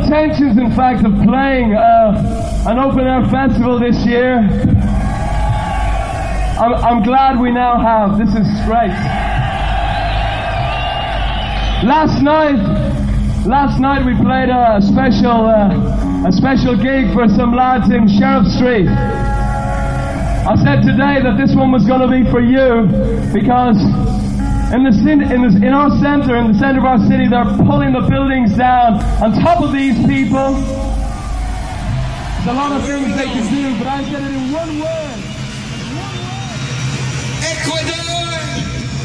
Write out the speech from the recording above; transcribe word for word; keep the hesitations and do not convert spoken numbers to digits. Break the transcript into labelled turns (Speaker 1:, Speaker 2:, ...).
Speaker 1: intentions, in fact, of playing uh, an open-air festival this year. I'm, I'm glad we now have. This is great. Last night, last night we played a special, uh, a special gig for some lads in Sheriff Street. I said today that this one was going to be for you because in the, in the in our centre, in the centre of our city, they're pulling the buildings down on top of these people. There's a lot of things they can do, but I said it in one word. Ecuador.